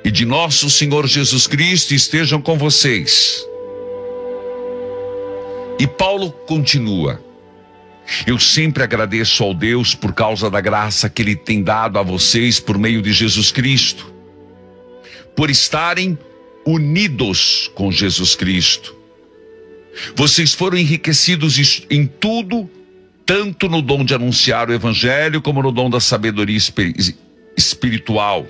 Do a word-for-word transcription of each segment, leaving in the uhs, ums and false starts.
e de nosso Senhor Jesus Cristo estejam com vocês. E Paulo continua: eu sempre agradeço ao Deus por causa da graça que Ele tem dado a vocês por meio de Jesus Cristo, por estarem unidos com Jesus Cristo. Vocês foram enriquecidos em tudo, tanto no dom de anunciar o Evangelho, como no dom da sabedoria espiritual.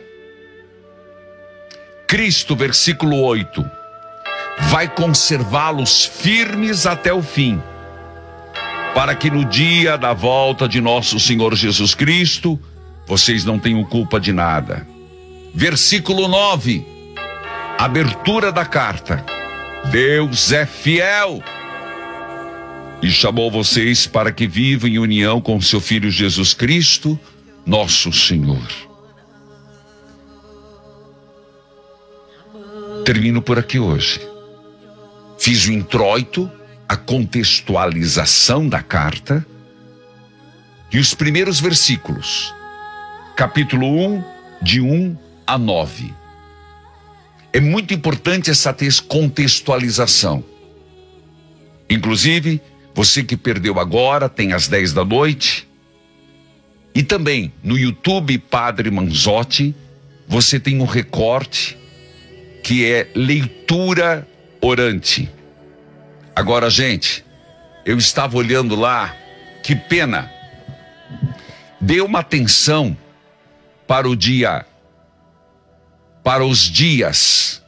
Cristo, versículo oito, vai conservá-los firmes até o fim, para que no dia da volta de nosso Senhor Jesus Cristo, vocês não tenham culpa de nada. Versículo nove, abertura da carta. Deus é fiel e chamou vocês para que vivam em união com seu Filho Jesus Cristo, nosso Senhor. Termino por aqui hoje. Fiz o introito, a contextualização da carta e os primeiros versículos, capítulo um, de um a nove. É muito importante essa contextualização. Inclusive, você que perdeu agora, tem às dez da noite. E também no YouTube Padre Manzotti, você tem um recorte que é leitura orante. Agora, gente, eu estava olhando lá, que pena. Dê uma atenção para o dia, para os dias,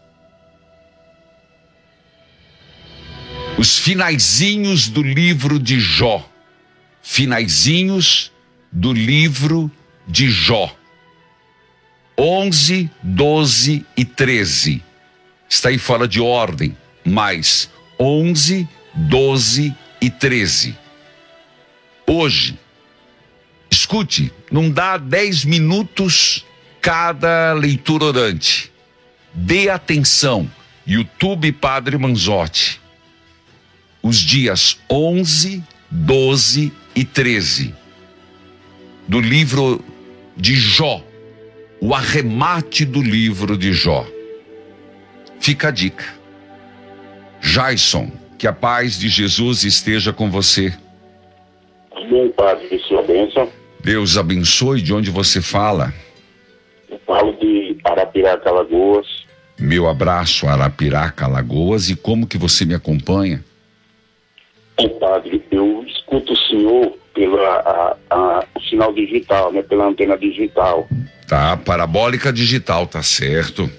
os finaizinhos do livro de Jó, finaizinhos do livro de Jó, onze, doze e treze, está aí fora de ordem, mas onze, doze e treze. Hoje, escute, não dá dez minutos cada leitura orante. Dê atenção, YouTube Padre Manzotti. Os dias onze, doze e treze do livro de Jó, o arremate do livro de Jó. Fica a dica. Jason, que a paz de Jesus esteja com você. Amém, Padre, que sua bênção. Deus abençoe. De onde você fala? Eu falo de Arapiraca, Alagoas. Meu abraço, Arapiraca, Alagoas. E como que você me acompanha? Bom, Padre, eu escuto o senhor pelo a, a, o sinal digital, né, pela antena digital. Tá, parabólica digital, tá certo.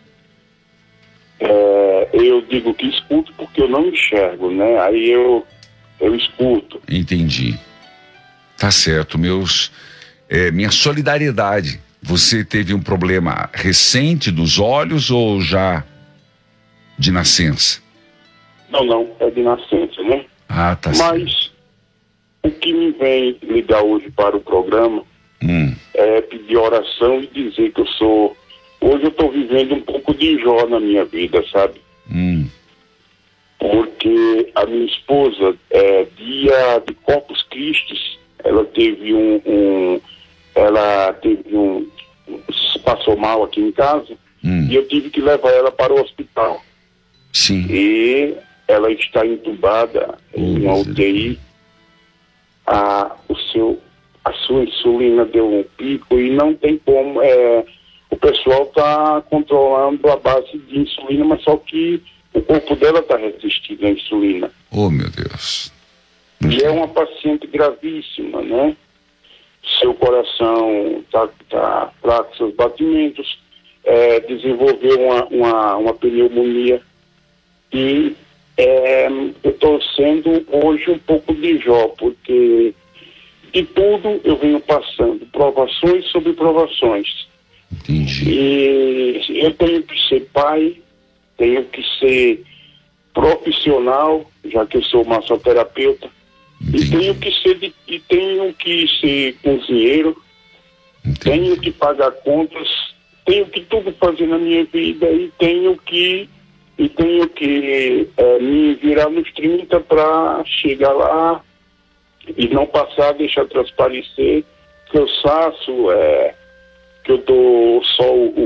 É, eu digo que escuto porque eu não enxergo, né? Aí eu, eu escuto. Entendi. Tá certo, meus, é, minha solidariedade. Você teve um problema recente dos olhos ou já de nascença? Não, não, é de nascença, né? Ah, tá Mas certo. o que me vem ligar hoje para o programa Hum. é pedir oração e dizer que eu sou... Hoje eu estou vivendo um pouco de Jó na minha vida, sabe? Hum. Porque a minha esposa, é, dia de Corpus Christi, ela teve um, um ela teve um, passou mal aqui em casa, Hum. e eu tive que levar ela para o hospital. Sim. E ela está entubada em uma U T I. A, o seu, a sua insulina deu um pico e não tem como. É, o pessoal está controlando a base de insulina, mas só que o corpo dela está resistindo à insulina. Oh, meu Deus. E é uma paciente gravíssima, né? Seu coração está tá fraco, seus batimentos, é, desenvolveu uma, uma, uma pneumonia. E é, eu estou sendo hoje um pouco de Jó, porque de tudo eu venho passando, provações sobre provações. Entendi. E eu tenho que ser pai, tenho que ser profissional, já que eu sou massoterapeuta, e tenho que ser de, e tenho que ser cozinheiro, Entendi. tenho que pagar contas, tenho que tudo fazer na minha vida e tenho que e tenho que é, me virar nos trinta para chegar lá e não passar, deixar transparecer cansaço, é, que eu tô só o